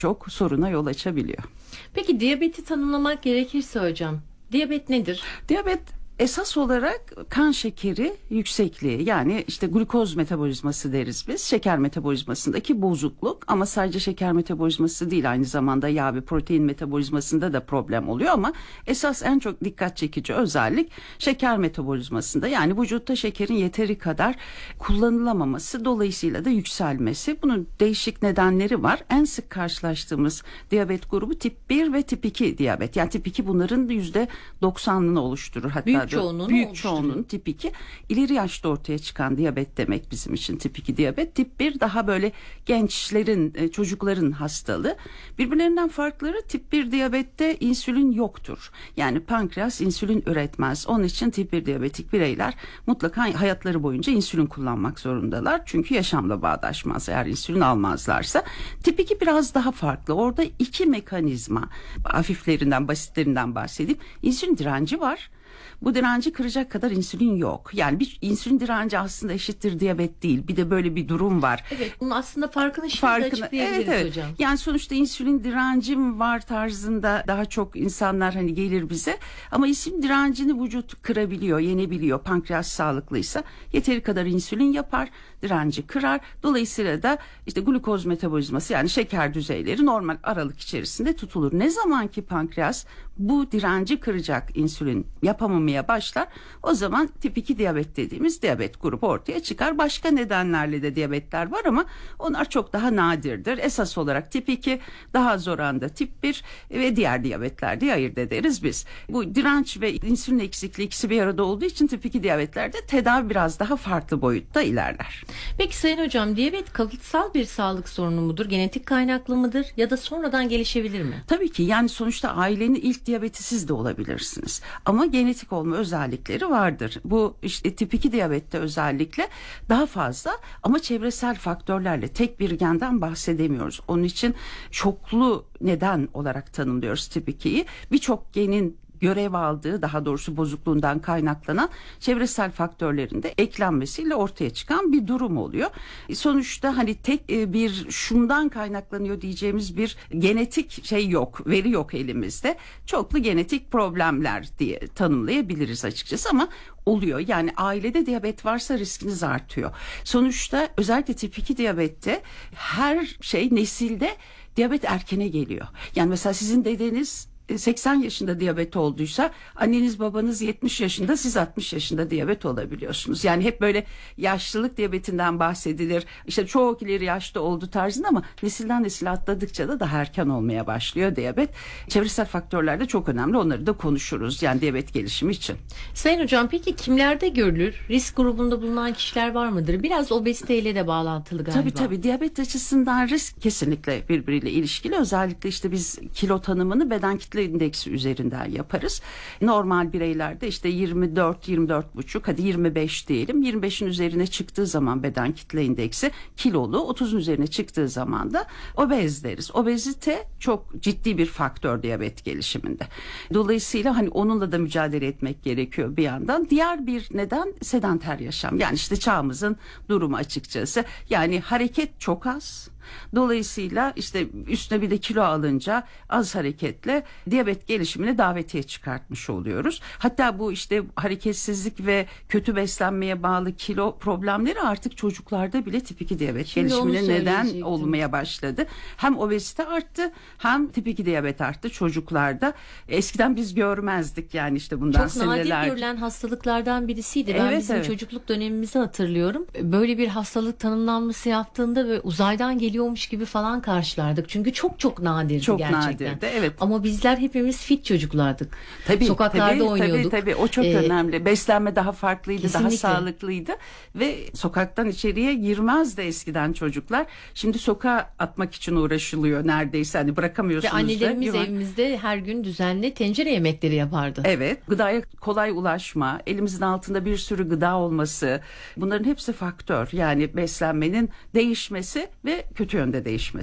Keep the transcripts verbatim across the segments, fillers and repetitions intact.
çok soruna yol açabiliyor. Peki diyabeti tanımlamak gerekirse hocam, diyabet nedir? Diyabet esas olarak kan şekeri yüksekliği, yani işte glukoz metabolizması deriz biz. Şeker metabolizmasındaki bozukluk, ama sadece şeker metabolizması değil, aynı zamanda yağ ve protein metabolizmasında da problem oluyor, ama esas en çok dikkat çekici özellik şeker metabolizmasında, yani vücutta şekerin yeteri kadar kullanılamaması, dolayısıyla da yükselmesi. Bunun değişik nedenleri var. En sık karşılaştığımız diyabet grubu tip bir ve tip iki diyabet. Yani tip iki bunların yüzde doksanını oluşturur. Hatta Büyük çoğunluğunu büyük çoğunluğun tip iki. İleri yaşta ortaya çıkan diyabet demek bizim için tip iki diyabet. Tip bir daha böyle gençlerin, çocukların hastalığı. Birbirlerinden farkları, tip bir diyabette insülin yoktur. Yani pankreas insülin üretmez. Onun için tip bir diyabetik bireyler mutlaka hayatları boyunca insülin kullanmak zorundalar. Çünkü yaşamla bağdaşmaz eğer insülin almazlarsa. Tip iki biraz daha farklı. Orada iki mekanizma, hafiflerinden, basitlerinden bahsedeyim. İnsülin direnci var. Bu direnci kıracak kadar insülin yok. Yani bir insülin direnci aslında eşittir diyabet değil. Bir de böyle bir durum var. Evet, bunun aslında farkını şimdi Farkını, açıklayabiliriz evet, evet. hocam. Yani sonuçta insülin direncim var tarzında daha çok insanlar hani gelir bize. Ama insülin direncini vücut kırabiliyor, yenebiliyor. Pankreas sağlıklıysa yeteri kadar insülin yapar, direnci kırar. Dolayısıyla da işte glukoz metabolizması, yani şeker düzeyleri normal aralık içerisinde tutulur. Ne zaman ki pankreas bu direnci kıracak insülin yapamamaya başlar, o zaman tip iki diyabet dediğimiz diyabet grubu ortaya çıkar. Başka nedenlerle de diyabetler var ama onlar çok daha nadirdir. Esas olarak tip iki, daha az oranda tip bir ve diğer diyabetler diye ayırt ederiz biz. Bu direnç ve insülin eksikliği ikisi bir arada olduğu için tip iki diyabetlerde tedavi biraz daha farklı boyutta ilerler. Peki Sayın Hocam, diyabet kalıtsal bir sağlık sorunu mudur? Genetik kaynaklı mıdır? Ya da sonradan gelişebilir mi? Tabii ki, yani sonuçta ailenin ilk diyabeti siz de olabilirsiniz. Ama genetik olma özellikleri vardır. Bu işte tip iki diyabette özellikle daha fazla, ama çevresel faktörlerle, tek bir genden bahsedemiyoruz. Onun için çoklu neden olarak tanımlıyoruz tip ikiyi. Birçok genin görev aldığı, daha doğrusu bozukluğundan kaynaklanan çevresel faktörlerin de eklenmesiyle ortaya çıkan bir durum oluyor. Sonuçta hani tek bir şundan kaynaklanıyor diyeceğimiz bir genetik şey yok, veri yok elimizde. Çoklu genetik problemler diye tanımlayabiliriz açıkçası, ama oluyor. Yani ailede diyabet varsa riskiniz artıyor. Sonuçta özellikle tip iki diyabette her şey nesilde diyabet erkene geliyor. Yani mesela sizin dedeniz seksen yaşında diyabet olduysa, anneniz babanız yetmiş yaşında, siz altmış yaşında diyabet olabiliyorsunuz. Yani hep böyle yaşlılık diyabetinden bahsedilir. İşte çok ileri yaşta oldu tarzında, ama nesilden nesile atladıkça da daha erken olmaya başlıyor diyabet. Çevresel faktörler de çok önemli. Onları da konuşuruz yani diyabet gelişimi için. Sayın Hocam, peki kimlerde görülür? Risk grubunda bulunan kişiler var mıdır? Biraz obeziteyle de bağlantılı galiba. Tabii tabii. Diyabet açısından risk kesinlikle birbiriyle ilişkili. Özellikle işte biz kilo tanımını beden kitle indeksi üzerinden yaparız. Normal bireylerde işte yirmi dört yirmi dört buçuk, hadi yirmi beş diyelim. yirmi beşin üzerine çıktığı zaman beden kitle indeksi kilolu, otuzun üzerine çıktığı zaman da obez deriz. Obezite çok ciddi bir faktör diyabet gelişiminde. Dolayısıyla hani onunla da mücadele etmek gerekiyor bir yandan. Diğer bir neden sedanter yaşam. Yani işte çağımızın durumu açıkçası. Yani hareket çok az. Dolayısıyla işte üstüne bir de kilo alınca az hareketle diyabet gelişimine davetiye çıkartmış oluyoruz. Hatta bu işte hareketsizlik ve kötü beslenmeye bağlı kilo problemleri artık çocuklarda bile tip iki diyabet Şimdi gelişimine neden olmaya başladı. Hem obezite arttı, hem tip iki diyabet arttı çocuklarda. Eskiden biz görmezdik yani işte bundan çok seneler. Çok nadir görülen hastalıklardan birisiydi. Ben evet, bizim evet. çocukluk dönemimizi hatırlıyorum. Böyle bir hastalık tanımlanması yaptığında ve uzaydan geliyormuş gibi falan karşılardık. Çünkü çok çok nadirdi çok gerçekten. Nadirdi, evet. Ama bizler hepimiz fit çocuklardık. Tabii, sokaklarda tabii, oynuyorduk. Tabii tabii, o çok ee, önemli. Beslenme daha farklıydı, kesinlikle. Daha sağlıklıydı ve sokaktan içeriye girmezdi eskiden çocuklar. Şimdi sokağa atmak için uğraşılıyor neredeyse, hani bırakamıyorsunuz. Ve annelerimiz da, evimizde her gün düzenli tencere yemekleri yapardı. Evet, gıdaya kolay ulaşma, elimizin altında bir sürü gıda olması, bunların hepsi faktör. Yani beslenmenin değişmesi ve kötü yönde değişmesi.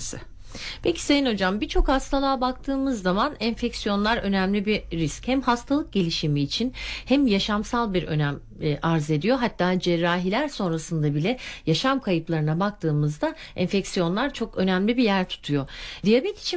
Peki Sayın Hocam, birçok hastalığa baktığımız zaman enfeksiyonlar önemli bir risk. Hem hastalık gelişimi için hem yaşamsal bir önem e, arz ediyor. Hatta cerrahiler sonrasında bile yaşam kayıplarına baktığımızda enfeksiyonlar çok önemli bir yer tutuyor. Diyabet için